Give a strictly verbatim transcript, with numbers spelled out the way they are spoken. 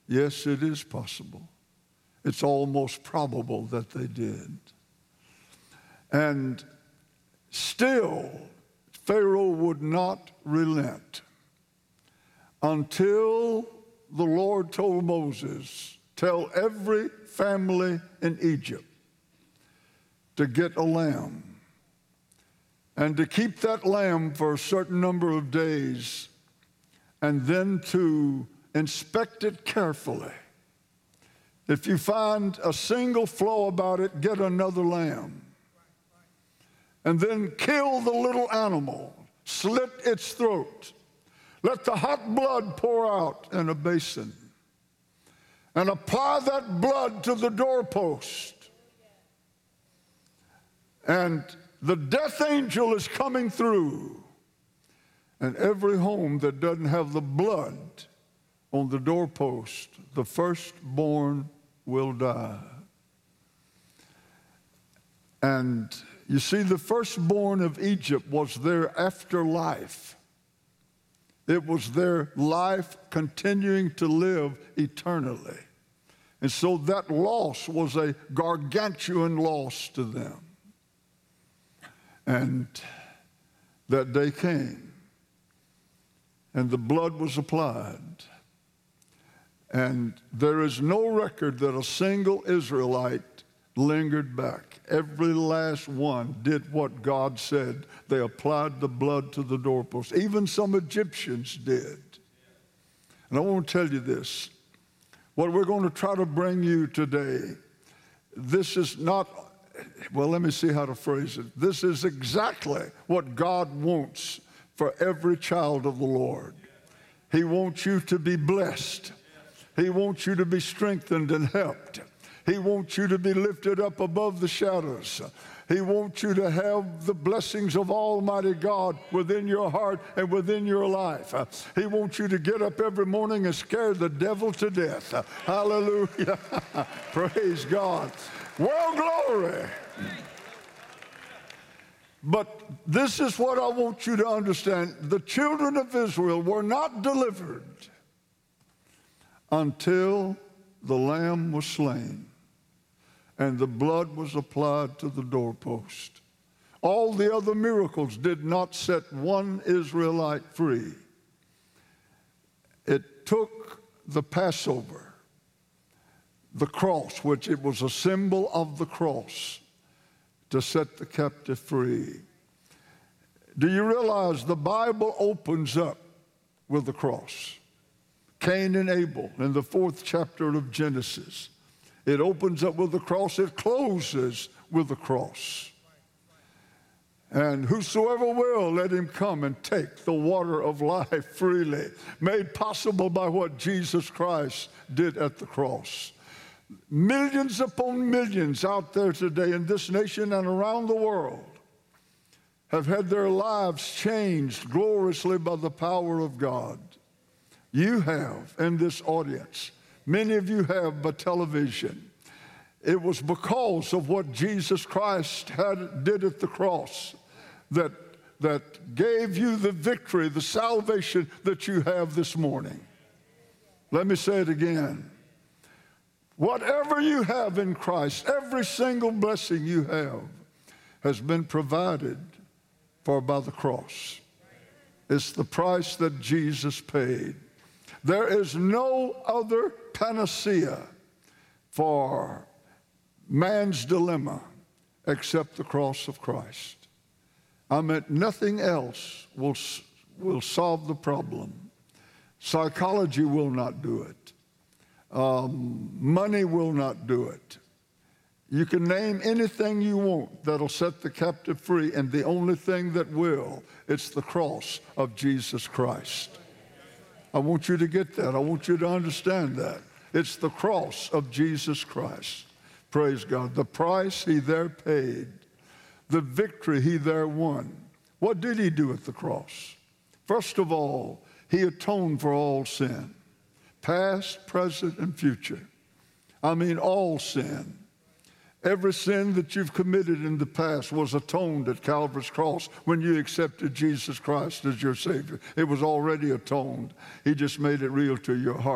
Yes, it is possible. It's almost probable that they did. And still, Pharaoh would not relent until the Lord told Moses, tell every family in Egypt to get a lamb and to keep that lamb for a certain number of days and then to inspect it carefully. If you find a single flaw about it, get another lamb. And then kill the little animal, slit its throat. Let the hot blood pour out in a basin. And apply that blood to the doorpost. And the death angel is coming through. And every home that doesn't have the blood on the doorpost, the firstborn will die. And you see, the firstborn of Egypt was their afterlife. It was their life continuing to live eternally. And so that loss was a gargantuan loss to them. And that day came, and the blood was applied. And there is no record that a single Israelite lingered back. Every last one did what God said. They applied the blood to the doorpost. Even some Egyptians did. And I want to tell you this. What we're going to try to bring you today, this is not, well, let me see how to phrase it. This is exactly what God wants for every child of the Lord. He wants you to be blessed. He wants you to be strengthened and helped. He wants you to be lifted up above the shadows. He wants you to have the blessings of Almighty God within your heart and within your life. He wants you to get up every morning and scare the devil to death. Hallelujah. Praise God. Well, glory. But this is what I want you to understand. The children of Israel were not delivered until the lamb was slain and the blood was applied to the doorpost. All the other miracles did not set one Israelite free. It took the Passover, the cross, which it was a symbol of the cross, to set the captive free. Do you realize the Bible opens up with the cross? Cain and Abel in the fourth chapter of Genesis. It opens up with the cross. It closes with the cross. And whosoever will, let him come and take the water of life freely, made possible by what Jesus Christ did at the cross. Millions upon millions out there today in this nation and around the world have had their lives changed gloriously by the power of God. You have in this audience. Many of you have by television. It was because of what Jesus Christ had, did at the cross that, that gave you the victory, the salvation that you have this morning. Let me say it again. Whatever you have in Christ, every single blessing you have has been provided for by the cross. It's the price that Jesus paid. There is no other panacea for man's dilemma except the cross of Christ. I meant nothing else will, will solve the problem. Psychology will not do it. Um, money will not do it. You can name anything you want that'll set the captive free, and the only thing that will, it's the cross of Jesus Christ. I want you to get that. I want you to understand that. It's the cross of Jesus Christ. Praise God. The price he there paid, the victory he there won. What did he do at the cross? First of all, he atoned for all sin, past, present, and future. I mean all sin. Every sin that you've committed in the past was atoned at Calvary's cross when you accepted Jesus Christ as your Savior. It was already atoned. He just made it real to your heart.